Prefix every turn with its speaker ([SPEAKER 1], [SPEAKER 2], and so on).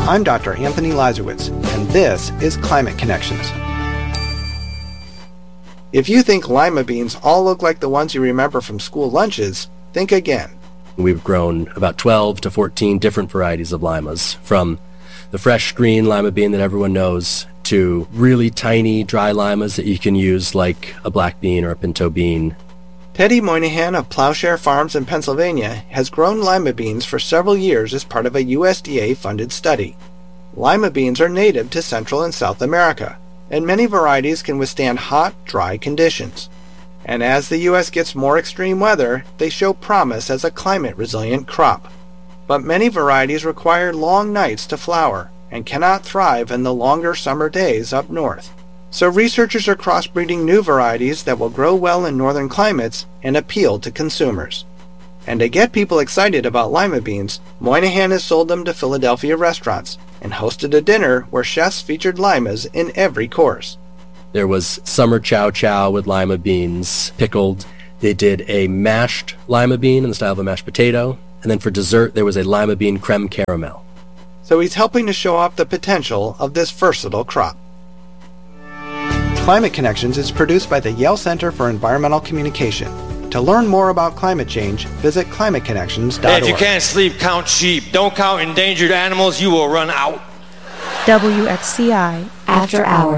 [SPEAKER 1] I'm Dr. Anthony Lazarowitz, and this is Climate Connections. If you think lima beans all look like the ones you remember from school lunches, think again.
[SPEAKER 2] We've grown about 12 to 14 different varieties of limas, from the fresh green lima bean that everyone knows to really tiny dry limas that you can use like a black bean or a pinto bean.
[SPEAKER 1] Teddy Moynihan of Plowshare Farms in Pennsylvania has grown lima beans for several years as part of a USDA-funded study. Lima beans are native to Central and South America, and many varieties can withstand hot, dry conditions. And as the U.S. gets more extreme weather, they show promise as a climate-resilient crop. But many varieties require long nights to flower and cannot thrive in the longer summer days up north. So researchers are crossbreeding new varieties that will grow well in northern climates and appeal to consumers. And to get people excited about lima beans, Moynihan has sold them to Philadelphia restaurants and hosted a dinner where chefs featured limas in every course.
[SPEAKER 2] There was summer chow chow with lima beans pickled. They did a mashed lima bean in the style of a mashed potato. And then for dessert, there was a lima bean creme caramel.
[SPEAKER 1] So he's helping to show off the potential of this versatile crop. Climate Connections is produced by the Yale Center for Environmental Communication. To learn more about climate change, visit climateconnections.org.
[SPEAKER 3] Hey, if you can't sleep, count sheep. Don't count endangered animals, you will run out.
[SPEAKER 4] WXCI After Hours.